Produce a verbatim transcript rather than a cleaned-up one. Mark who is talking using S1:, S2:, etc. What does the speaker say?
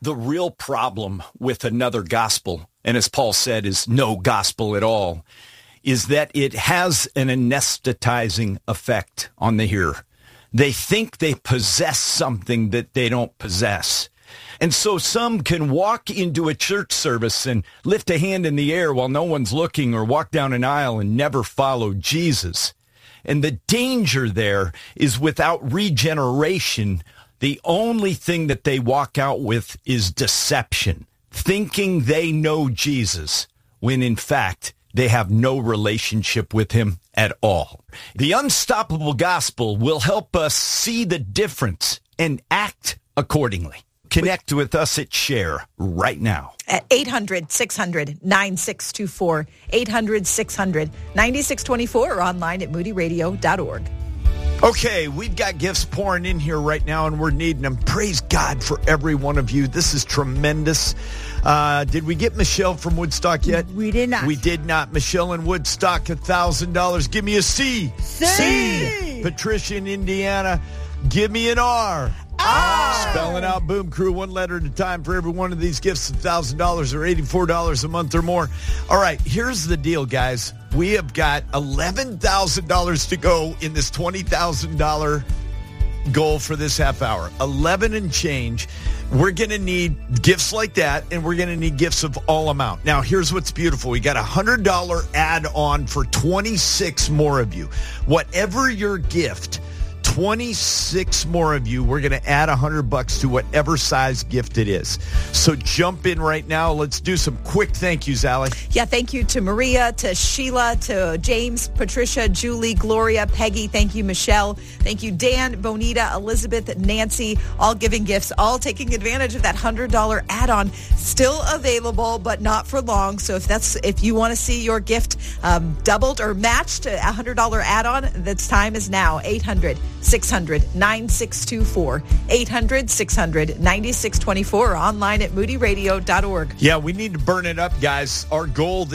S1: the real problem with another gospel, and as Paul said, is no gospel at all, is that it has an anesthetizing effect on the hearer. They think they possess something that they don't possess. And so some can walk into a church service and lift a hand in the air while no one's looking, or walk down an aisle and never follow Jesus. And the danger there is, without regeneration, the only thing that they walk out with is deception, thinking they know Jesus, when in fact they have no relationship with him at all. The Unstoppable Gospel will help us see the difference and act accordingly. Connect with us at Share right now.
S2: At eight hundred, six hundred, nine six two four, eight hundred, six hundred, nine six two four, or online at moody radio dot org.
S1: Okay, we've got gifts pouring in here right now, and we're needing them. Praise God for every one of you. This is tremendous. Uh, did we get Michelle from Woodstock yet?
S3: We did not.
S1: We did not. Michelle in Woodstock, one thousand dollars. Give me a C.
S3: C.
S1: C. Patricia in Indiana, give me an R.
S3: R.
S1: Spelling out Boom Crew one letter at a time for every one of these gifts, one thousand dollars or eighty-four dollars a month or more. All right, here's the deal, guys. We have got eleven thousand dollars to go in this twenty thousand dollars goal for this half hour. eleven and change. We're going to need gifts like that, and we're going to need gifts of all amount. Now, here's what's beautiful. We got a one hundred dollars add-on for twenty-six more of you. Whatever your gift, twenty-six more of you, we're going to add one hundred bucks to whatever size gift it is. So jump in right now. Let's do some quick thank yous, Allie.
S2: Yeah, thank you to Maria, to Sheila, to James, Patricia, Julie, Gloria, Peggy. Thank you, Michelle. Thank you, Dan, Bonita, Elizabeth, Nancy, all giving gifts, all taking advantage of that one hundred dollars add-on. Still available, but not for long. So if that's if you want to see your gift um, doubled or matched, a one hundred dollars add-on, that's time is now. eight hundred, six hundred, nine six two four, eight hundred, six hundred, nine six two four, or online at moody radio dot org.
S1: Yeah, we need to burn it up, guys. Our goal